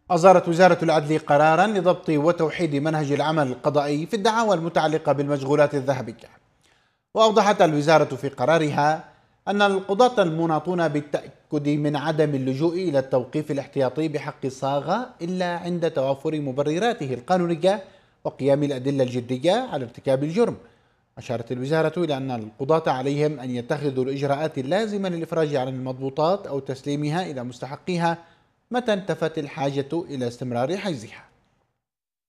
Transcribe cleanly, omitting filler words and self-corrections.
أصدرت وزارة العدل قرارا لضبط وتوحيد منهج العمل القضائي في الدعاوى المتعلقة بالمشغولات الذهبية. وأوضحت الوزارة في قرارها أن القضاة المناطون بالتأكد من عدم اللجوء إلى التوقيف الاحتياطي بحق الصاغة إلا عند توافر مبرراته القانونية وقيام الأدلة الجدية على ارتكاب الجرم. أشارت الوزارة إلى أن القضاة عليهم أن يتخذوا الإجراءات اللازمة للإفراج عن المضبوطات أو تسليمها إلى مستحقيها متى انتفت الحاجة إلى استمرار حجزها.